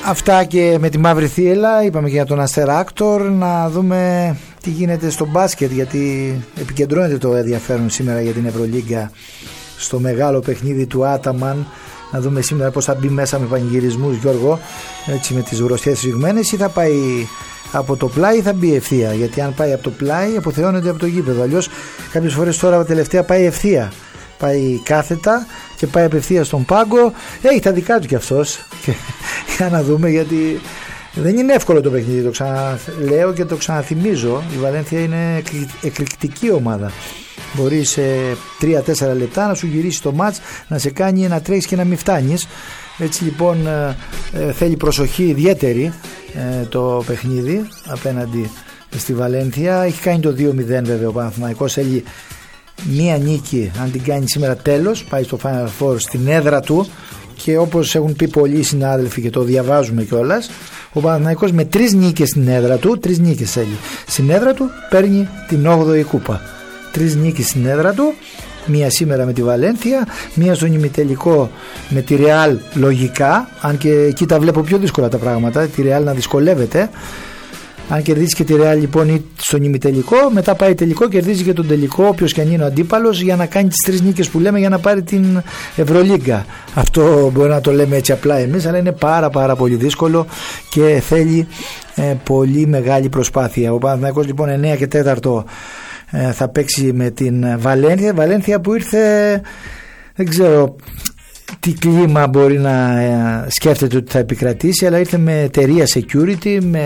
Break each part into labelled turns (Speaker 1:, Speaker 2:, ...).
Speaker 1: Αυτά και με τη Μαύρη Θύελλα. Είπαμε και για τον Αστεράκτορ. Να δούμε τι γίνεται στο μπάσκετ, γιατί επικεντρώνεται το ενδιαφέρον σήμερα για την Ευρωλίγκα στο μεγάλο παιχνίδι του Άταμαν. Να δούμε σήμερα πώς θα μπει μέσα με πανηγυρισμούς, Γιώργο, έτσι, με τις γροστιές σφιγμένες, ή θα πάει από το πλάι ή θα μπει ευθεία. Γιατί αν πάει από το πλάι αποθεώνεται από το γήπεδο. Αλλιώς κάποιες φορές τώρα τελευταία πάει ευθεία. Πάει κάθετα και πάει απευθεία στον πάγκο. Έχει τα δικά του κι αυτός. Για να δούμε, γιατί δεν είναι εύκολο το παιχνίδι. Το ξαναλέω και το ξαναθυμίζω. Η Βαλένθια είναι εκρηκτική ομάδα. Μπορεί σε 3-4 λεπτά να σου γυρίσει το μάτς, να σε κάνει να τρέχεις και να μην φτάνεις. Έτσι λοιπόν θέλει προσοχή ιδιαίτερη το παιχνίδι απέναντι στη Βαλένθια. Έχει κάνει το 2-0 βέβαια ο Παναθηναϊκός. Θέλει μία νίκη, αν την κάνει σήμερα τέλος, πάει στο Final Four στην έδρα του. Και όπως έχουν πει πολλοί συνάδελφοι και το διαβάζουμε κιόλας, ο Παναθηναϊκός με 3 νίκες στην έδρα του, 3 νίκες θέλει στην έδρα του, παίρνει την 8η κούπα. 3 νίκες στην έδρα του, μία σήμερα με τη Βαλένθια, μία στον ημιτελικό με τη Ρεάλ, λογικά, αν και εκεί τα βλέπω πιο δύσκολα τα πράγματα, τη Ρεάλ να δυσκολεύεται. Αν κερδίσει και τη Ρεάλ λοιπόν στον ημιτελικό, μετά πάει τελικό, κερδίζει και τον τελικό, όποιος και αν είναι ο αντίπαλος, για να κάνει τις 3 νίκες που λέμε για να πάρει την Ευρωλίγκα. Αυτό μπορεί να το λέμε έτσι απλά εμείς, αλλά είναι πάρα πολύ δύσκολο και θέλει πολύ μεγάλη προσπάθεια. Ο Παναθηναϊκός λοιπόν 9 και 4 θα παίξει με την Βαλένθια που ήρθε, δεν ξέρω τι κλίμα μπορεί να σκέφτεται ότι θα επικρατήσει, αλλά ήρθε με εταιρεία security, με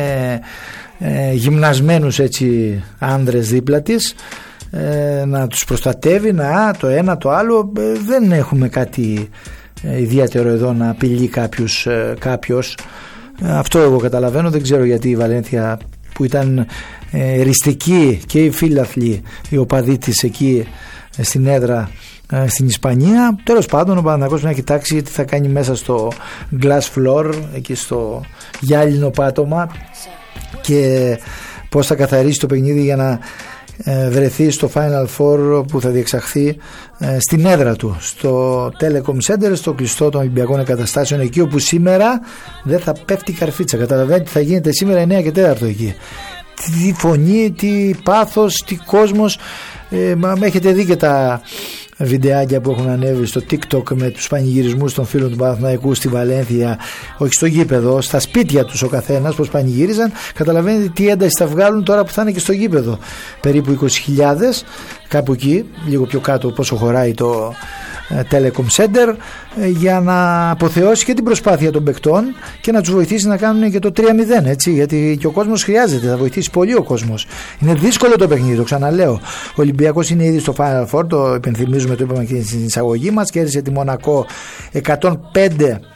Speaker 1: γυμνασμένους έτσι άνδρες δίπλα της, να τους προστατεύει, να το ένα το άλλο. Δεν έχουμε κάτι ιδιαίτερο εδώ να απειλεί κάποιος. Αυτό εγώ καταλαβαίνω. Δεν ξέρω γιατί η Βαλένθια, που ήταν ριστική και οι φίλαθλοι, οι οπαδοί της εκεί στην έδρα στην Ισπανία, τέλος πάντων ο Παναθηναϊκός να κοιτάξει τι θα κάνει μέσα στο glass floor, εκεί στο γυάλινο πάτωμα, και πώς θα καθαρίσει το παιχνίδι για να βρεθεί στο Final Four που θα διεξαχθεί στην έδρα του, στο Telecom Center, στο κλειστό των Ολυμπιακών Εγκαταστάσεων, εκεί όπου σήμερα δεν θα πέφτει καρφίτσα. Καταλαβαίνετε τι θα γίνεται σήμερα 9 και 4 εκεί. Τι φωνή, τι πάθος, τι κόσμος. Έχετε δει και τα βιντεάκια που έχουν ανέβει στο TikTok με τους πανηγυρισμούς των φίλων του Παναθηναϊκού στη Βαλένθια, όχι στο γήπεδο, στα σπίτια τους ο καθένας, πως πανηγύριζαν. Καταλαβαίνετε τι ένταση θα βγάλουν τώρα που θα είναι και στο γήπεδο. Περίπου 20.000, κάπου εκεί, λίγο πιο κάτω πόσο χωράει το Telecom Center, για να αποθεώσει και την προσπάθεια των παικτών και να τους βοηθήσει να κάνουν και το 3-0, έτσι, γιατί και ο κόσμος χρειάζεται, θα βοηθήσει πολύ ο κόσμος. Είναι δύσκολο το παιχνίδι, το ξαναλέω. Ο Ολυμπιακός είναι ήδη στο Final Four, το υπενθυμίζουμε, το είπαμε και στην εισαγωγή μας, κέρδισε τη Μονακό 105